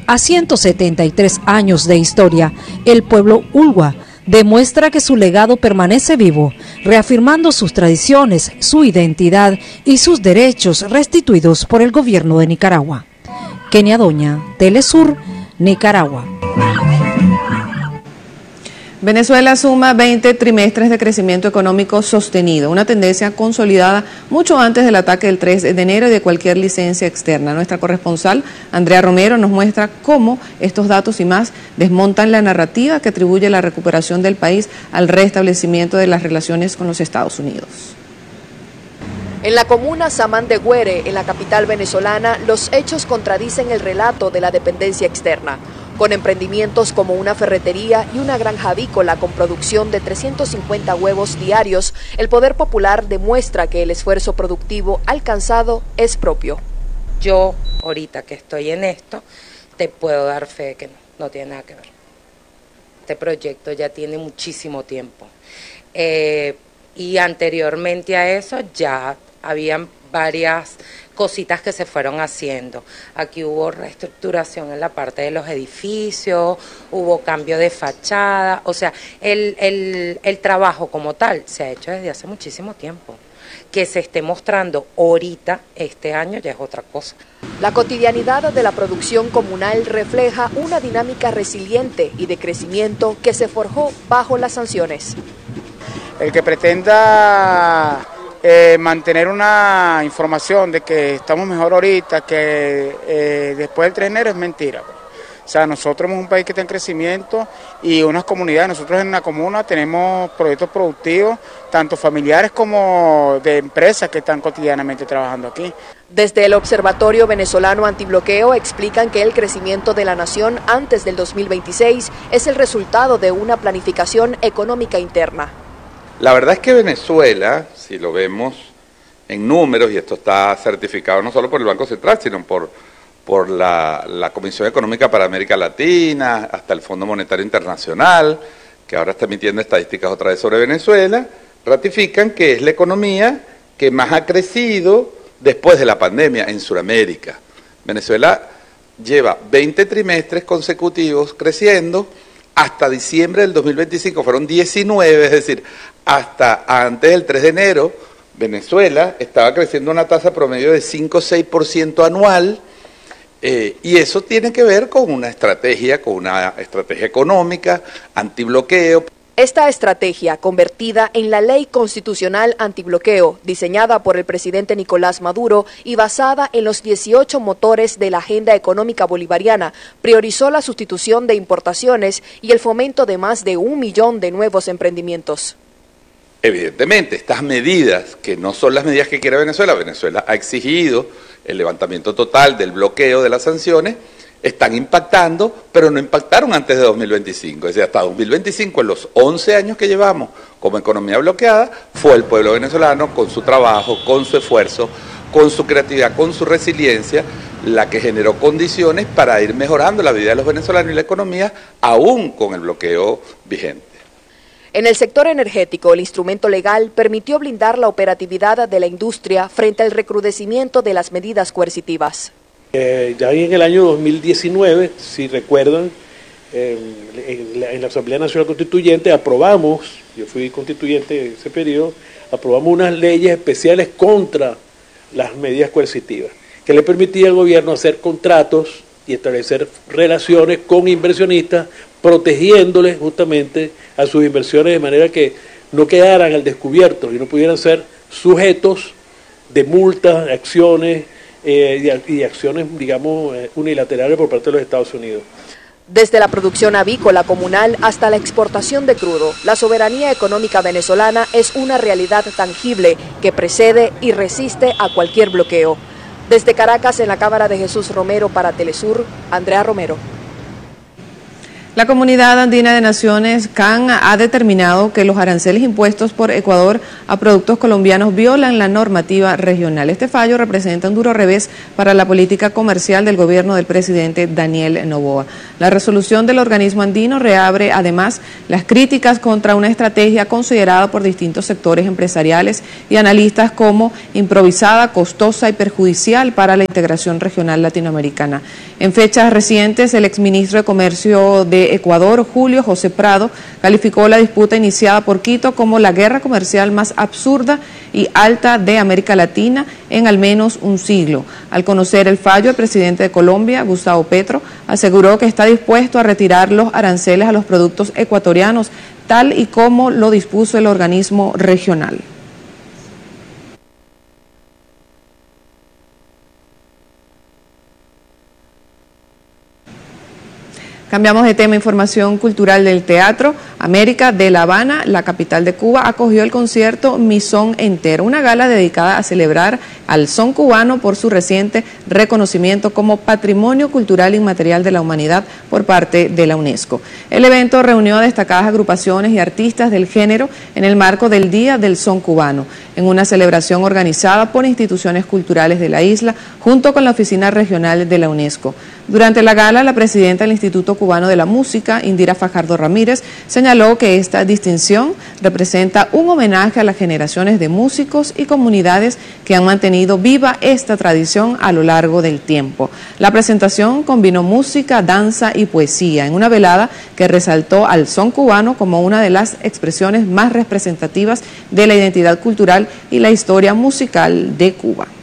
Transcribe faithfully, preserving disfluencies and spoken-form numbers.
A ciento setenta y tres años de historia, el pueblo Ulua demuestra que su legado permanece vivo, reafirmando sus tradiciones, su identidad y sus derechos restituidos por el gobierno de Nicaragua. Kenia Doña, Telesur, Nicaragua. Venezuela suma veinte trimestres de crecimiento económico sostenido, una tendencia consolidada mucho antes del ataque del tres de enero y de cualquier licencia externa. Nuestra corresponsal, Andrea Romero, nos muestra cómo estos datos y más desmontan la narrativa que atribuye la recuperación del país al restablecimiento de las relaciones con los Estados Unidos. En la comuna Samán de Güere, en la capital venezolana, los hechos contradicen el relato de la dependencia externa. Con emprendimientos como una ferretería y una granja avícola con producción de trescientos cincuenta huevos diarios, el poder popular demuestra que el esfuerzo productivo alcanzado es propio. Yo, ahorita que estoy en esto, te puedo dar fe de que no, no tiene nada que ver. Este proyecto ya tiene muchísimo tiempo. Eh, y anteriormente a eso ya habían varias cositas que se fueron haciendo. Aquí hubo reestructuración en la parte de los edificios, hubo cambio de fachada, o sea, el, el, el trabajo como tal se ha hecho desde hace muchísimo tiempo. Que se esté mostrando ahorita, este año, ya es otra cosa. La cotidianidad de la producción comunal refleja una dinámica resiliente y de crecimiento que se forjó bajo las sanciones. El que pretenda Eh, mantener una información de que estamos mejor ahorita que eh, después del tres de enero es mentira. O sea, nosotros somos un país que está en crecimiento y unas comunidades, nosotros en la comuna tenemos proyectos productivos, tanto familiares como de empresas que están cotidianamente trabajando aquí. Desde el Observatorio Venezolano Antibloqueo explican que el crecimiento de la nación antes del dos mil veintiséis es el resultado de una planificación económica interna. La verdad es que Venezuela, si lo vemos en números, y esto está certificado no solo por el Banco Central, sino por, por la, la Comisión Económica para América Latina, hasta el Fondo Monetario Internacional, que ahora está emitiendo estadísticas otra vez sobre Venezuela, ratifican que es la economía que más ha crecido después de la pandemia en Sudamérica. Venezuela lleva veinte trimestres consecutivos creciendo. Hasta diciembre del dos mil veinticinco fueron diecinueve, es decir, hasta antes del tres de enero, Venezuela estaba creciendo a una tasa promedio de cinco o seis por ciento anual, eh, y eso tiene que ver con una estrategia, con una estrategia económica, antibloqueo. Esta estrategia, convertida en la Ley Constitucional Antibloqueo, diseñada por el presidente Nicolás Maduro y basada en los dieciocho motores de la Agenda Económica Bolivariana, priorizó la sustitución de importaciones y el fomento de más de un millón de nuevos emprendimientos. Evidentemente, estas medidas, que no son las medidas que quiere Venezuela, Venezuela ha exigido el levantamiento total del bloqueo de las sanciones, están impactando, pero no impactaron antes de dos mil veinticinco. Es decir, hasta dos mil veinticinco, en los once años que llevamos como economía bloqueada, fue el pueblo venezolano con su trabajo, con su esfuerzo, con su creatividad, con su resiliencia, la que generó condiciones para ir mejorando la vida de los venezolanos y la economía, aún con el bloqueo vigente. En el sector energético, el instrumento legal permitió blindar la operatividad de la industria frente al recrudecimiento de las medidas coercitivas. Eh, ya en el año dos mil diecinueve, si recuerdan, eh, en, la, en la Asamblea Nacional Constituyente aprobamos, yo fui constituyente en ese periodo, aprobamos unas leyes especiales contra las medidas coercitivas, que le permitía al gobierno hacer contratos y establecer relaciones con inversionistas, protegiéndoles justamente a sus inversiones de manera que no quedaran al descubierto y no pudieran ser sujetos de multas, acciones, Eh, y acciones, digamos, unilaterales por parte de los Estados Unidos. Desde la producción avícola comunal hasta la exportación de crudo, la soberanía económica venezolana es una realidad tangible que precede y resiste a cualquier bloqueo. Desde Caracas, en la Cámara de Jesús Romero para Telesur, Andrea Romero. La Comunidad Andina de Naciones, C A N, ha determinado que los aranceles impuestos por Ecuador a productos colombianos violan la normativa regional. Este fallo representa un duro revés para la política comercial del gobierno del presidente Daniel Noboa. La resolución del organismo andino reabre además las críticas contra una estrategia considerada por distintos sectores empresariales y analistas como improvisada, costosa y perjudicial para la integración regional latinoamericana. En fechas recientes, el exministro de Comercio de Ecuador, Julio José Prado, calificó la disputa iniciada por Quito como la guerra comercial más absurda y alta de América Latina en al menos un siglo. Al conocer el fallo, el presidente de Colombia, Gustavo Petro, aseguró que está dispuesto a retirar los aranceles a los productos ecuatorianos, tal y como lo dispuso el organismo regional. Cambiamos de tema, información cultural del teatro. América de La Habana, la capital de Cuba, acogió el concierto Mi Son Entero, una gala dedicada a celebrar al son cubano por su reciente reconocimiento como Patrimonio Cultural Inmaterial de la Humanidad por parte de la UNESCO. El evento reunió a destacadas agrupaciones y artistas del género en el marco del Día del Son Cubano, en una celebración organizada por instituciones culturales de la isla, junto con la Oficina Regional de la UNESCO. Durante la gala, la presidenta del Instituto Cubano de la Música, Indira Fajardo Ramírez, señaló que esta distinción representa un homenaje a las generaciones de músicos y comunidades que han mantenido viva esta tradición a lo largo del tiempo. La presentación combinó música, danza y poesía en una velada que resaltó al son cubano como una de las expresiones más representativas de la identidad cultural y la historia musical de Cuba.